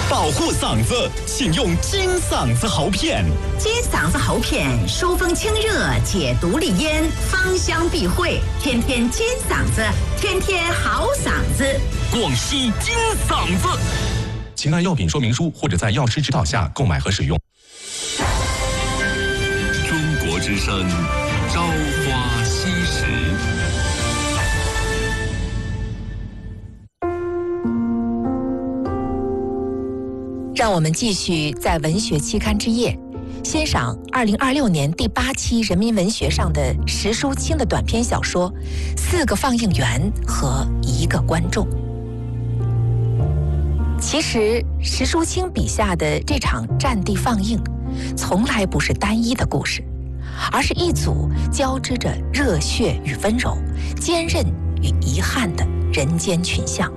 保护嗓子，请用金嗓子喉片。 金嗓子喉片疏风清热，解毒利咽，芳香避秽，天天金嗓子，天天好嗓子。 广西金嗓子。请按药品说明书或者在药师指导下购买和使用。 中国之声，朝花夕拾。 让我们继续在文学期刊之夜欣赏2026年第8期《人民文学》上的石淑清的短篇小说《4个放映员和1个观众》。其实石淑清笔下的这场战地放映从来不是单一的故事，而是一组交织着热血与温柔、坚韧与遗憾的人间群像。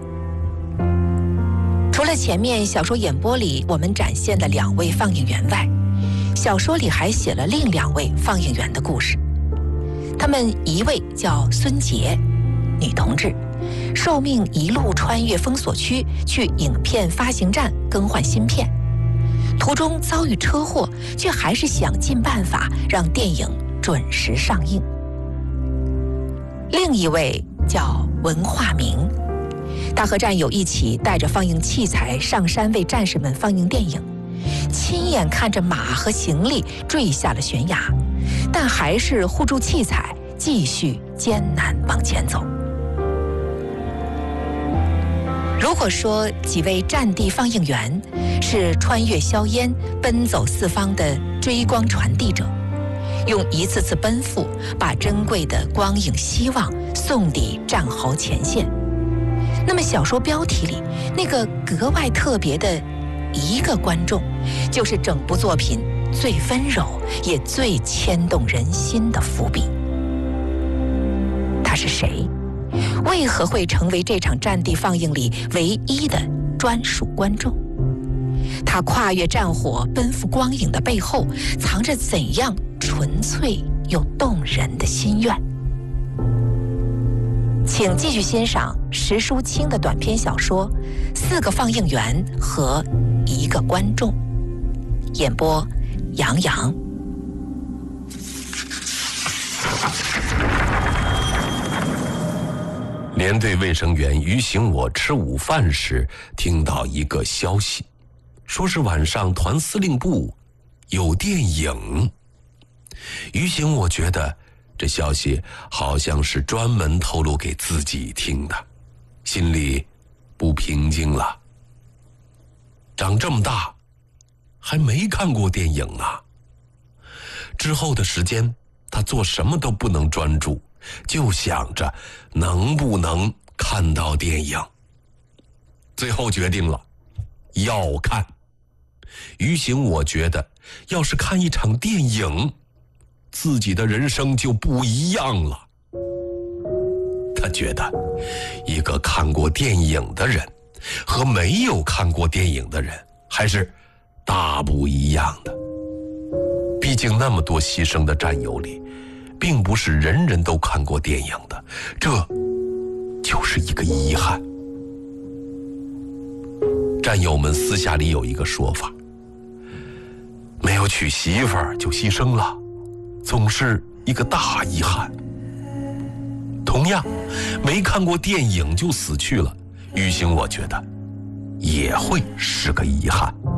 除了前面小说演播里我们展现的2位放映员外，小说里还写了另2位放映员的故事。他们一位叫孙杰，女同志，受命一路穿越封锁区去影片发行站更换芯片，途中遭遇车祸，却还是想尽办法让电影准时上映。另一位叫文化明，他和战友一起带着放映器材上山为战士们放映电影，亲眼看着马和行李坠下了悬崖，但还是护住器材，继续艰难往前走。如果说几位战地放映员是穿越硝烟、奔走四方的追光传递者，用一次次奔赴把珍贵的光影希望送抵战壕前线，那么小说标题里那个格外特别的1个观众，就是整部作品最温柔也最牵动人心的伏笔。他是谁？为何会成为这场战地放映里唯一的专属观众？他跨越战火奔赴光影的背后，藏着怎样纯粹又动人的心愿？请继续欣赏石淑清的短篇小说《4个放映员和1个观众》，演播杨洋。 连队卫生员于醒我吃午饭时听到一个消息，说是晚上团司令部有电影。于醒我觉得这消息好像是专门透露给自己听的，心里不平静了。长这么大还没看过电影啊！之后的时间他做什么都不能专注，就想着能不能看到电影。最后决定了要看。于醒我觉得要是看一场电影，自己的人生就不一样了。他觉得一个看过电影的人和没有看过电影的人还是大不一样的。毕竟那么多牺牲的战友里，并不是人人都看过电影的，这就是一个遗憾。战友们私下里有一个说法，没有娶媳妇儿就牺牲了，总是一个大遗憾。同样，没看过电影就死去了，于醒我觉得也会是个遗憾。